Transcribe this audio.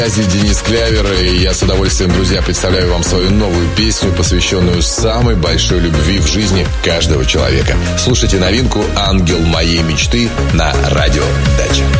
Денис Клявер, и я с удовольствием, друзья, представляю вам свою новую песню, посвященную самой большой любви в жизни каждого человека. Слушайте новинку «Ангел моей мечты» на радио Дача.